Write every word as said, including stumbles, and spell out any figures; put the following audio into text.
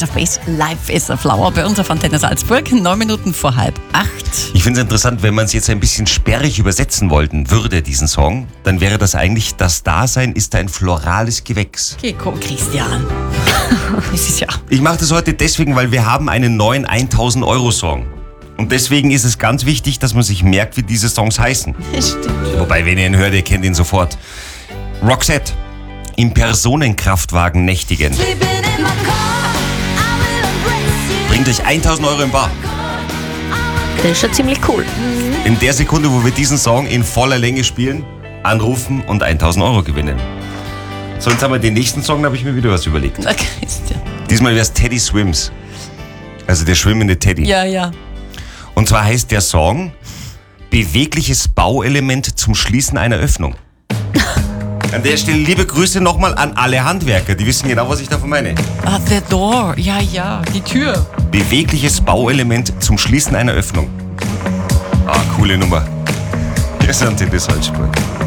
Ace of Base, Life is a Flower bei uns auf Antenne Salzburg, neun Minuten vor halb acht. Ich finde es interessant, wenn man es jetzt ein bisschen sperrig übersetzen wollten würde, diesen Song, dann wäre das eigentlich, das Dasein ist ein florales Gewächs. Okay, komm, Christian. Das ist ja... Ich mache das heute deswegen, weil wir haben einen neuen tausend Euro Song. Und deswegen ist es ganz wichtig, dass man sich merkt, wie diese Songs heißen. Stimmt. Wobei, wenn ihr ihn hört, ihr kennt ihn sofort. Roxette, im Personenkraftwagen nächtigen. Bringt euch tausend Euro im Bar. Das ist schon ziemlich cool. In der Sekunde, wo wir diesen Song in voller Länge spielen, anrufen und tausend Euro gewinnen. So, jetzt haben wir den nächsten Song, da habe ich mir wieder was überlegt. Na, Christian. Diesmal wäre es Teddy Swims. Also der schwimmende Teddy. Ja, ja. Und zwar heißt der Song Bewegliches Bauelement zum Schließen einer Öffnung. An der Stelle liebe Grüße nochmal an alle Handwerker, die wissen genau, was ich davon meine. Ah, the door. Ja, ja, die Tür. Bewegliches Bauelement zum Schließen einer Öffnung. Ah, coole Nummer. Wir sind in der Salzburg.